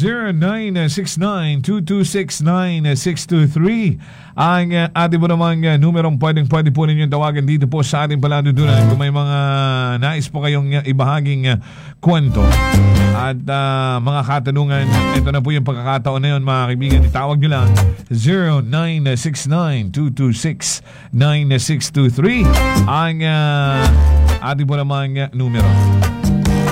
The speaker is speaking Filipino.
0969-226-9623 ang ating po namang numerong pwede po ninyong tawagan dito po sa ating paladudunan kung may mga nais po kayong ibahaging kwento at mga katanungan. Ito na po yung pagkakataon na yun, mga kaibigan. Itawag nyo lang 0969-226-9623 ang ating po namang numero.